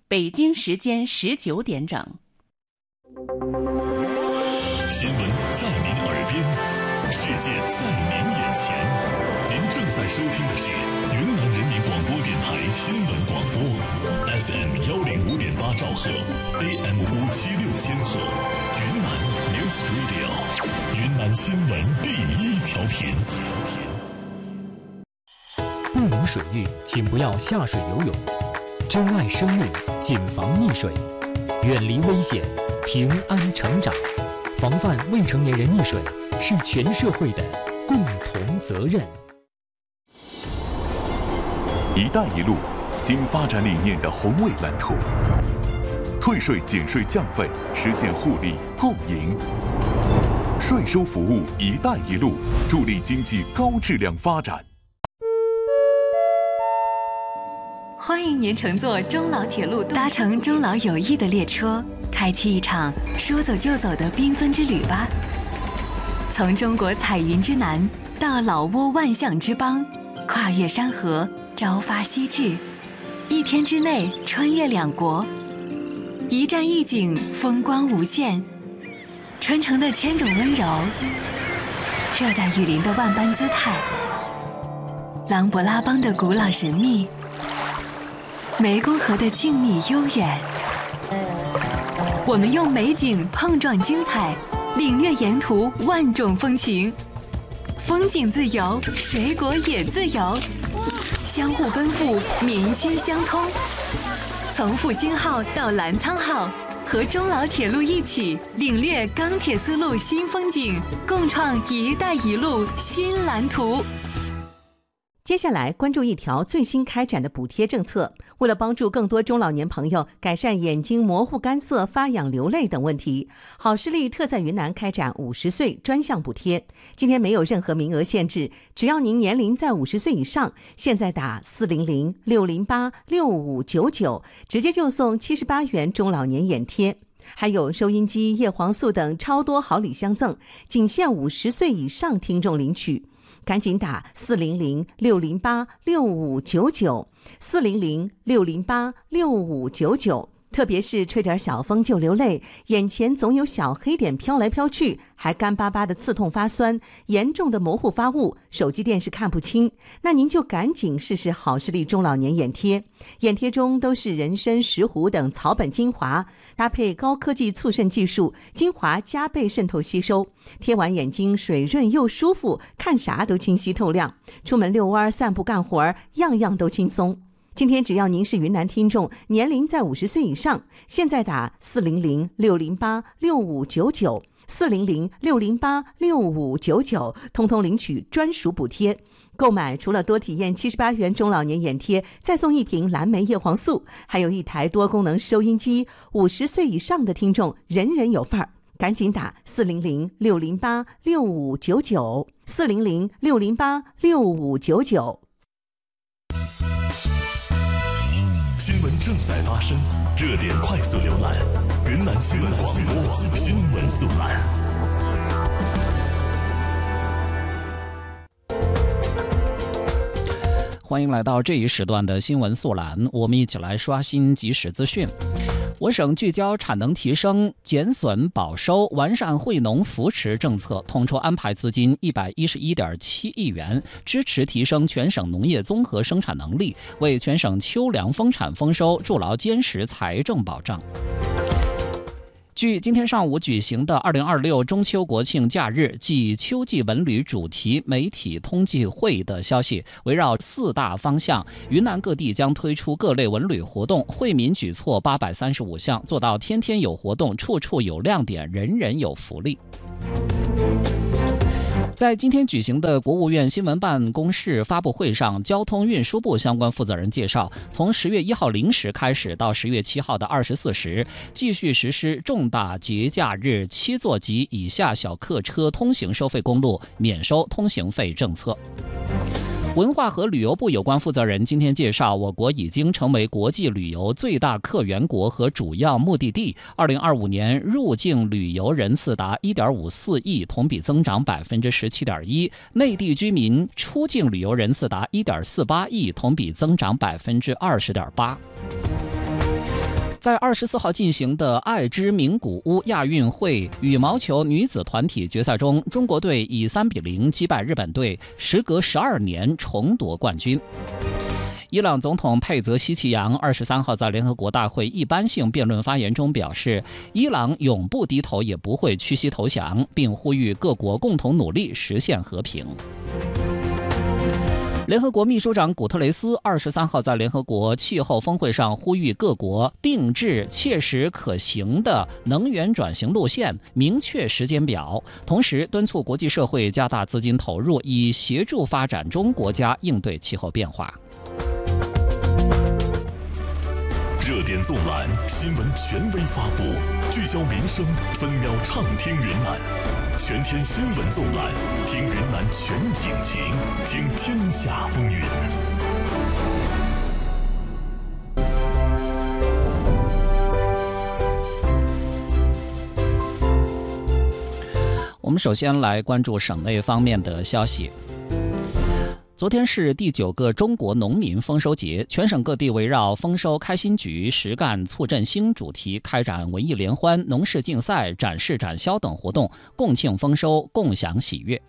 北京时间19点整。 新闻在您耳边，世界在您眼前。您正在收听的是云南人民广播电台新闻广播 FM105.8兆赫 AM576千赫，云南 News Radio， 云南新闻第一调频。 不明水域，请不要下水游泳。珍爱生命，谨防溺水，远离危险，平安成长。防范未成年人溺水是全社会的共同责任。 一带一路新发展理念的宏伟蓝图，退税减税降费，实现互利共赢。税收服务一带一路，助力经济高质量发展。 欢迎您乘坐中老铁路，搭乘中老友谊的列车，开启一场说走就走的缤纷之旅吧。从中国彩云之南到老挝万象之邦，跨越山河，朝发夕至，一天之内穿越两国，一站一景，风光无限。传承的千种温柔，热带雨林的万般姿态，琅勃拉邦的古老神秘，湄公河的静谧悠远。我们用美景碰撞精彩，领略沿途万种风情。风景自由，水果也自由，相互奔赴，民心相通。从复兴号到澜沧号，和中老铁路一起领略钢铁丝路新风景，共创一带一路新蓝图。 接下来关注一条最新开展的补贴政策。为了帮助更多中老年朋友改善眼睛模糊干涩、发痒流泪等问题，好视力特在云南开展50岁专项补贴。今天没有任何名额限制，只要您年龄在50岁以上，现在打400-608-6599，直接就送78元中老年眼贴。还有收音机、叶黄素等超多好礼相赠，仅限50岁以上听众领取。赶紧打400-608-6599，400-608-6599。特别是吹点小风就流泪，眼前总有小黑点飘来飘去，还干巴巴的刺痛发酸，严重的模糊发物，手机电视看不清，那您就赶紧试试好视力中老年眼贴。眼贴中都是人参、石斛等草本精华，搭配高科技促渗技术，精华加倍渗透吸收，贴完眼睛水润又舒服，看啥都清晰透亮，出门遛弯、散步、干活样样都轻松。今天只要您是云南听众，年龄在50岁以上，现在打400-608-6599，400-608-6599，通通领取专属补贴。购买除了多体验78元中老年眼贴，再送1瓶蓝莓叶黄素，还有1台多功能收音机。50岁以上的听众人人有份儿，赶紧打400-608-6599，400-608-6599。 新闻正在发生，热点快速浏览，云南新闻广播新闻速览。 欢迎来到这一时段的新闻速览，我们一起来刷新即时资讯。我省聚焦产能提升、减损保收，完善惠农扶持政策，统筹安排资金111.7亿元，支持提升全省农业综合生产能力，为全省秋粮丰产丰收筑牢坚实财政保障。据今天上午举行的2026中秋国庆假日暨秋季文旅主题媒体通济会的消息，围绕4大方向，云南各地将推出各类文旅活动，惠民举措835项，做到天天有活动，处处有亮点，人人有福利。在今天举行的国务院新闻办公室发布会上，交通运输部相关负责人介绍，从10月1号0时开始到10月7号的24时，继续实施重大节假日7座及以下小客车通行收费公路免收通行费政策。文化和旅游部有关负责人今天介绍，我国已经成为国际旅游最大客源国和主要目的地。2025年入境旅游人次达1.54亿，同比增长17.1%；内地居民出境旅游人次达1.48亿，同比增长20.8%。 在24号进行的爱之名古屋亚运会羽毛球女子团体决赛中，中国队以3-0击败日本队，时隔12年重夺冠军。伊朗总统佩泽希奇扬23号在联合国大会一般性辩论发言中表示，伊朗永不低头，也不会屈膝投降，并呼吁各国共同努力实现和平。联合国秘书长古特雷斯23号在联合国气候峰会上呼吁各国定制切实可行的能源转型路线，明确时间表，同时敦促国际社会加大资金投入，以协助发展中国家应对气候变化。 热点纵览，新闻权威发布，聚焦民生，分秒畅听云南。全天新闻纵览，听云南全景情，听天下风云。 我们首先来关注省内方面的消息。昨天是第9个中国农民丰收节，全省各地围绕丰收开心举、实干促振兴主题开展文艺联欢、农事竞赛、展示展销等活动，共庆丰收，共享喜悦。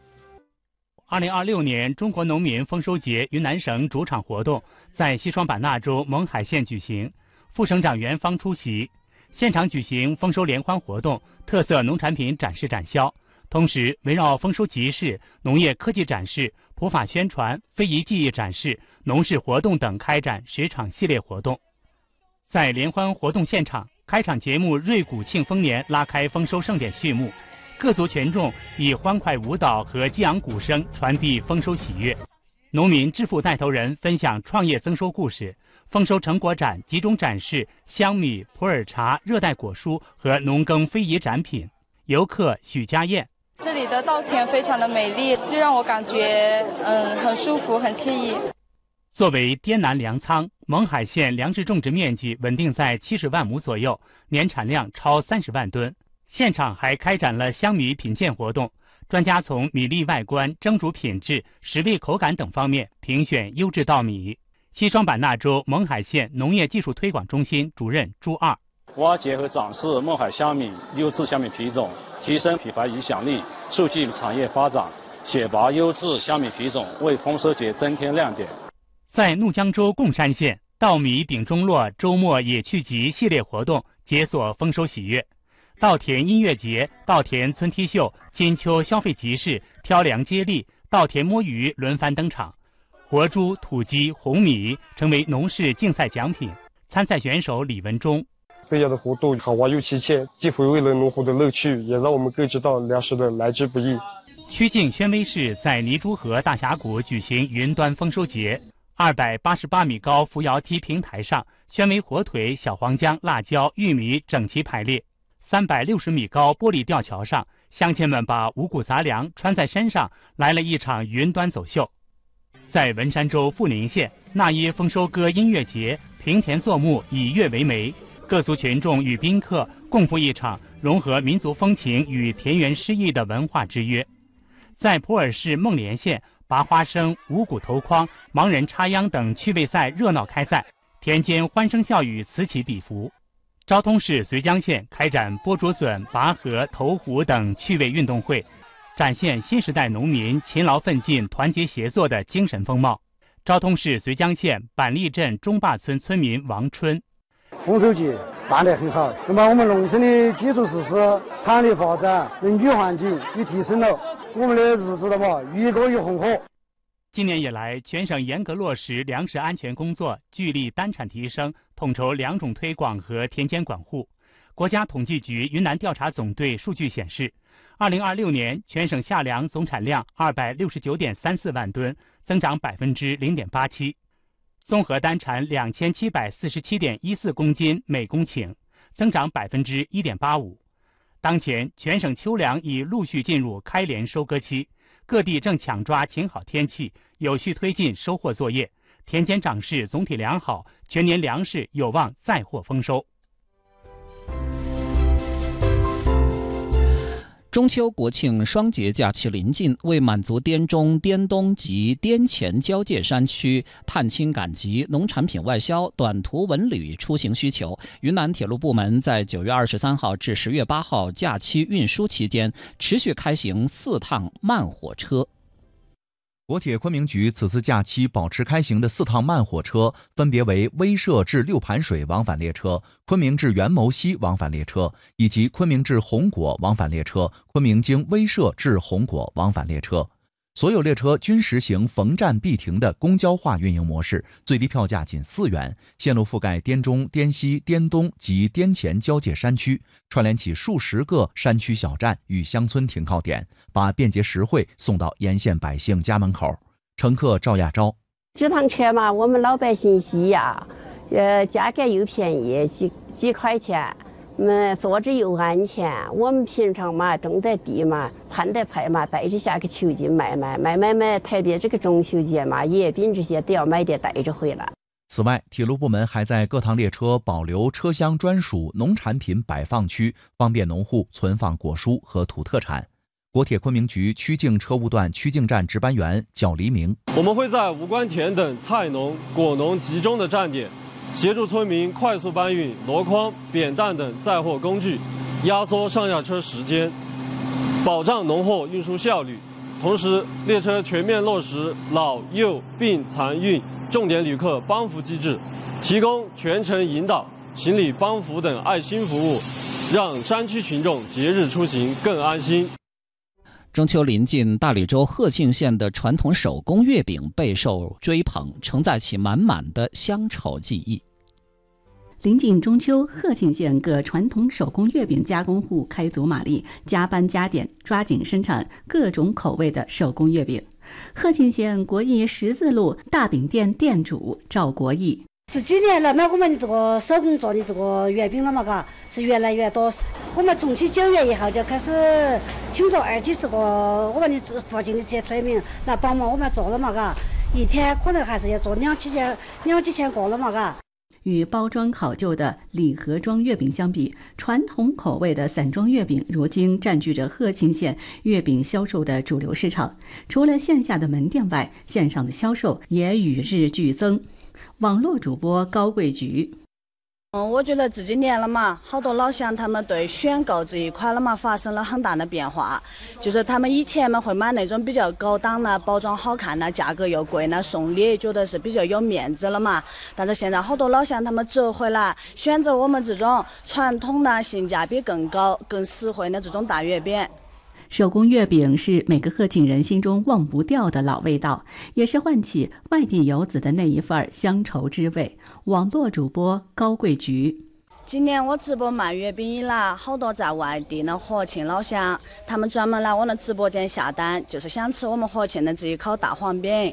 2026年中国农民丰收节云南省主场活动在西双版纳州勐海县举行，副省长袁芳出席，现场举行丰收联欢活动、特色农产品展示展销，同时围绕丰收集市、农业科技展示、普法宣传、非遗技艺展示、农事活动等开展10场系列活动。在联欢活动现场，开场节目《瑞谷庆丰年》拉开丰收盛典序幕，各族群众以欢快舞蹈和激昂鼓声传递丰收喜悦。农民致富带头人分享创业增收故事，丰收成果展集中展示香米、普洱茶、热带果蔬和农耕非遗展品。游客许家燕： 这里的稻田非常的美丽，就让我感觉很舒服，很惬意。 作为滇南粮仓，勐海县粮食种植面积稳定在70万亩左右，年产量超30万吨。现场还开展了香米品鉴活动，专家从米粒外观、蒸煮品质、食味口感等方面评选优质稻米。西双版纳州勐海县农业技术推广中心主任朱二： 挖掘和展示勐海香米优质香米品种，提升品牌影响力，促进产业发展，选拔优质香米品种，为丰收节增添亮点。 在怒江州贡山县，稻米饼中落周末野趣集系列活动解锁丰收喜悦。稻田音乐节、稻田村梯秀、金秋消费集市、挑粮接力、稻田摸鱼轮番登场，活猪、土鸡、红米成为农事竞赛奖品。参赛选手李文忠： 这样的活动好玩又亲切，既回味了农活的乐趣，也让我们更知道粮食的来之不易。 曲靖宣威市在泥珠河大峡谷举行云端丰收节，288米高扶摇梯平台上，宣威火腿、小黄姜、辣椒、玉米整齐排列。360米高玻璃吊桥上，乡亲们把五谷杂粮穿在身上，来了一场云端走秀。在文山州富宁县，那耶丰收歌音乐节，平田作木，以乐为媒，各族群众与宾客共赴一场融合民族风情与田园诗意的文化之约。在普洱市孟连县，拔花生、五谷投筐、盲人插秧等趣味赛热闹开赛，田间欢声笑语此起彼伏。昭通市绥江县开展播竹笋、拔河、投壶等趣味运动会，展现新时代农民勤劳奋进、团结协作的精神风貌。昭通市绥江县板栗镇中坝村村民王春： 丰收节办得很好，那么我们农村的基础设施、产业发展、人居环境也提升了，我们的日子越过越红火。 今年以来，全省严格落实粮食安全工作，聚力单产提升，统筹粮种推广和田间管护。国家统计局云南调查总队数据显示，2026年全省夏粮总产量269.34万吨，增长0.87%，综合单产2747.14公斤每公顷，增长1.85%。当前，全省秋粮已陆续进入开镰收割期，各地正抢抓晴好天气，有序推进收获作业，田间长势总体良好，全年粮食有望再获丰收。 中秋国庆双节假期临近，为满足滇中、滇东及滇黔交界山区探亲赶集、农产品外销、短途文旅出行需求，云南铁路部门在9月23号至10月8号假期运输期间，持续开行4趟慢火车。 国铁昆明局此次假期保持开行的4趟慢火车，分别为威慑至六盘水往返列车、昆明至元谋溪往返列车，以及昆明至红果往返列车、昆明经威慑至红果往返列车。所有列车均实行逢站必停的公交化运营模式，最低票价仅4元，线路覆盖滇中、滇西、滇东及滇黔交界山区，串联起数十个山区小站与乡村停靠点，把便捷实惠送到沿线百姓家门口。乘客赵亚昭： 这趟车嘛，我们老百姓喜呀，价格又便宜，几块钱。坐着又安全，我们平常嘛种的地嘛盘的菜嘛带着下去求进卖，特别这个中秋节嘛月饼这些都要买点带着回来。 此外，铁路部门还在各趟列车保留车厢专属农产品摆放区，方便农户存放果蔬和土特产。国铁昆明局曲靖车务段曲靖站值班员叫黎明： 我们会在无关田等菜农、果农集中的站点，协助村民快速搬运箩筐、扁担等载货工具，压缩上下车时间，保障农货运输效率。同时，列车全面落实老幼病残孕重点旅客帮扶机制，提供全程引导、行李帮扶等爱心服务，让山区群众节日出行更安心。 中秋临近，大理州贺庆县的传统手工月饼备受追捧，承载起满满的乡愁记忆。 临近中秋，贺庆县各传统手工月饼加工户开足马力，加班加点，抓紧生产各种口味的手工月饼。贺庆县国艺十字路大饼店店主赵国义： 这几年来嘛，我们的这个手工做的这个月饼了嘛，是越来越多。我们从9月以后就开始请着20几个我们的附近的这些村民来帮忙我们做了嘛，一天可能还是要做2几千个了嘛。 与包装考究的礼盒装月饼相比，传统口味的散装月饼如今占据着贺庆县月饼销售的主流市场。除了线下的门店外，线上的销售也与日俱增。网络主播高桂菊： 我觉得这几年了嘛，好多老乡他们对选购这一块了嘛发生了很大的变化，就是他们以前嘛会买那种比较高档的、包装好看的、价格又贵的送礼，觉得是比较有面子了嘛。但是现在好多老乡他们折回来，选择我们这种传统的、性价比更高、更实惠的这种大月饼。 手工月饼是每个贺庆人心中忘不掉的老味道，也是唤起外地游子的那一份乡愁之味。网络主播高桂菊： 今年我直播卖月饼以来，好多在外地的贺庆老乡，他们专门来我的直播间下单，就是想吃我们贺庆的这一口大黄饼。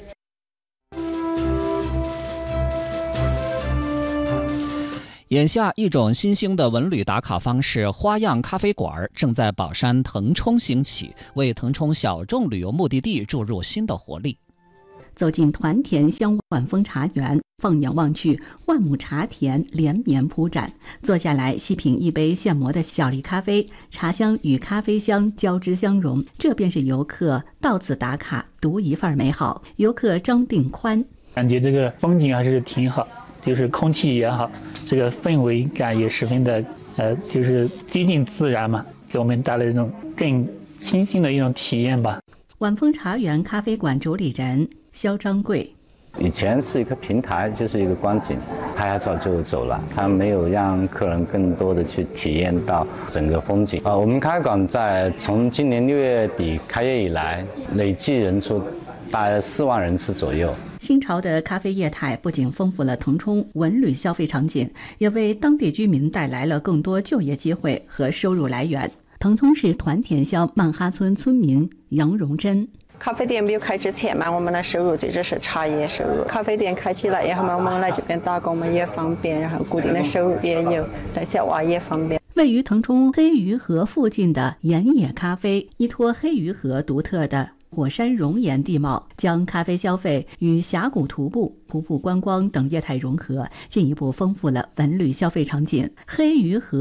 眼下，一种新兴的文旅打卡方式——花样咖啡馆，正在宝山腾冲兴起，为腾冲小众旅游目的地注入新的活力。 走进团田乡万丰茶园，放眼望去，万亩茶田连绵铺展。坐下来细品一杯现磨的小粒咖啡，茶香与咖啡香交织相融，这便是游客到此打卡独一份美好。游客张定宽： 感觉这个风景还是挺好，就是空气也好，这个氛围感也十分的就是接近自然嘛，给我们带来一种更清新的一种体验吧。 万丰茶园咖啡馆主理人肖张贵： 以前是一个平台，就是一个观景，拍下照就走了，他没有让客人更多的去体验到整个风景。我们咖啡馆从今年6月底开业以来，累计人数大概4万人次左右。 新潮的咖啡业态不仅丰富了腾冲文旅消费场景，也为当地居民带来了更多就业机会和收入来源。腾冲市团田乡曼哈村村民杨荣珍： 咖啡店没有开之前嘛，我们的收入这就是茶叶收入。咖啡店开起来以后嘛，我们来这边打工嘛也方便，然后固定的收入也有，带小娃也方便。 位于腾冲黑鱼河附近的盐野咖啡，依托黑鱼河独特的火山熔岩地貌，将咖啡消费与峡谷徒步观光等业态融合，进一步丰富了文旅消费场景。黑鱼河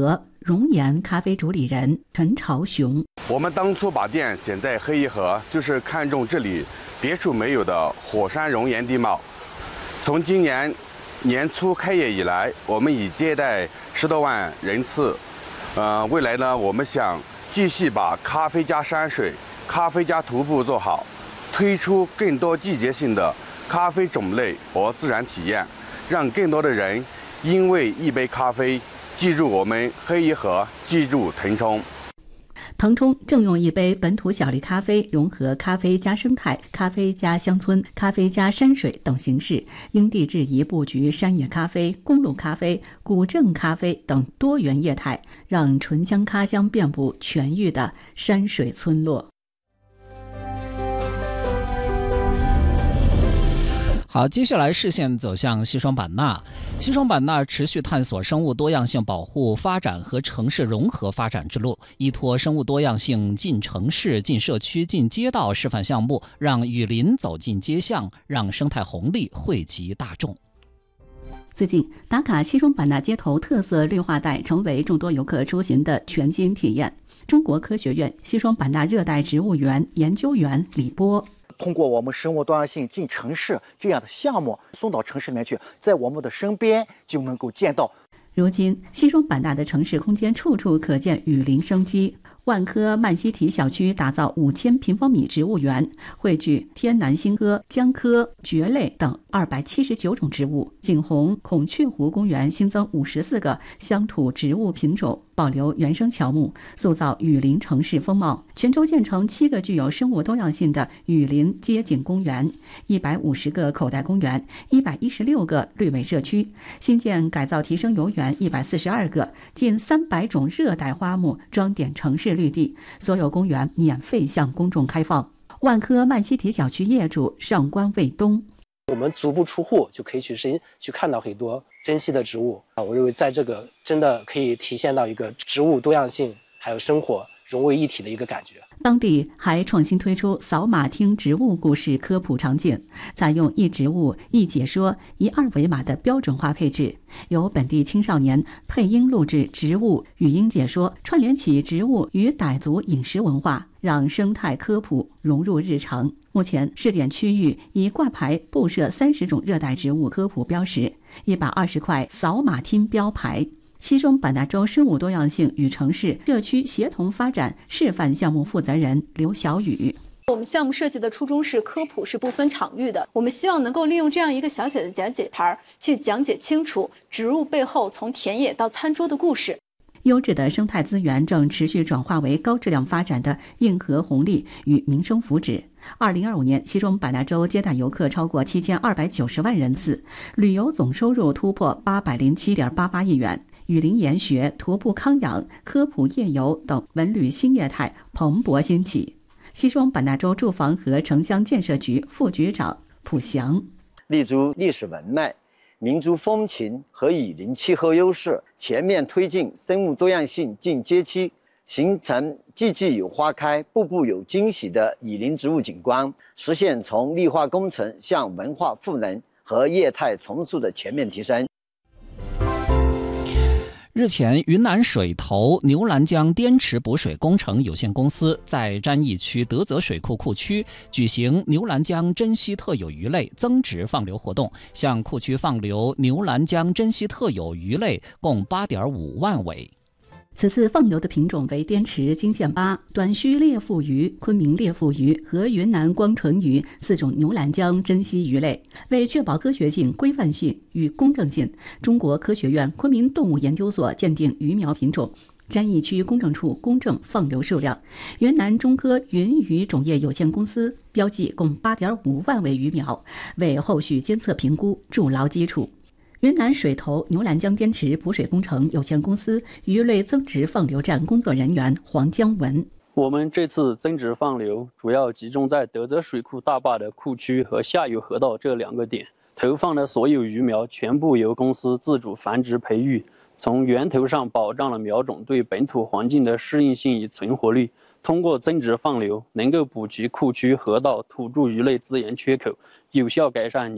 熔岩咖啡主理人陈朝雄。 我们当初把店选在黑伊河，就是看中这里别处没有的火山熔岩地貌。从今年年初开业以来，我们已接待10多万人次。未来呢，我们想继续把咖啡加山水、咖啡加徒步做好，推出更多季节性的咖啡种类和自然体验，让更多的人因为一杯咖啡记住我们黑伊河，记住腾冲。 腾冲正用一杯本土小粒咖啡融合咖啡加生态、咖啡加乡村、咖啡加山水等形式，因地制宜布局山野咖啡、公路咖啡、古镇咖啡等多元业态，让醇香咖香遍布全域的山水村落。 好，接下来视线走向西双版纳。西双版纳持续探索生物多样性保护、发展和城市融合发展之路，依托生物多样性进城市、进社区、进街道示范项目，让雨林走进街巷，让生态红利惠及大众。 最近，打卡西双版纳街头特色绿化带成为众多游客出行的全新体验。中国科学院西双版纳热带植物园研究员李波。 通过我们生物多样性进城市这样的项目送到城市里面去，在我们的身边就能够见到。 如今，西双版纳的城市空间处处可见雨林生机。万科曼西提小区打造5000平方米植物园，汇聚天南星科、姜科、蕨类等279种植物。景洪孔雀湖公园新增54个乡土植物品种，保留原生乔木，塑造雨林城市风貌。全州建成7个具有生物多样性的雨林街景公园，150个口袋公园，116个绿美社区，新建改造提升游园142个，近300种热带花木装点城市绿地，所有公园免费向公众开放。万科曼西提小区业主上官卫东： 我们足不出户就可以去看到很多珍稀的植物啊！我认为在这个真的可以体现到一个植物多样性还有生活融为一体的一个感觉。 当地还创新推出扫码听植物故事科普场景，采用一植物一解说一2维码的标准化配置，由本地青少年配音录制植物语音解说，串联起植物与傣族饮食文化，让生态科普融入日常。目前试点区域已挂牌布设30种热带植物科普标识，120块扫码听标牌。西双版纳州生物多样性与城市社区协同发展示范项目负责人刘小雨： 我们项目设计的初衷是科普是不分场域的，我们希望能够利用这样一个小小的讲解牌，去讲解清楚植物背后从田野到餐桌的故事。 优质的生态资源正持续转化为高质量发展的硬核红利与民生福祉。2025年，西双版纳州接待游客超过7290万人次，旅游总收入突破807.88亿元。雨林研学、徒步康养、科普夜游等文旅新业态蓬勃兴起。西双版纳州住房和城乡建设局副局长蒲翔： 立足历史文脉、民族风情和雨林气候优势，全面推进生物多样性进街区，形成季季有花开、步步有惊喜的雨林植物景观，实现从绿化工程向文化赋能和业态重塑的全面提升。 日前，云南水头牛栏江滇池补水工程有限公司在沾益区德泽水库库区举行牛栏江珍稀特有鱼类增值放流活动，向库区放流牛栏江珍稀特有鱼类共8.5万尾。 此次放流的品种为滇池金线巴、短须裂腹鱼、昆明裂腹鱼和云南光唇鱼4种牛栏江珍稀鱼类。为确保科学性、规范性与公正性，中国科学院昆明动物研究所鉴定鱼苗品种，沾益区公证处公证放流数量。云南中科云鱼种业有限公司标记共8.5万尾鱼苗，为后续监测评估筑牢基础。云南水头牛栏江滇池补水工程有限公司鱼类增值放流站工作人员黄江文： 我们这次增值放流主要集中在德泽水库大坝的库区和下游河道这2个点，投放的所有鱼苗全部由公司自主繁殖培育，从源头上保障了苗种对本土环境的适应性与存活率。通过增值放流，能够补齐库区河道土著鱼类资源缺口，有效改善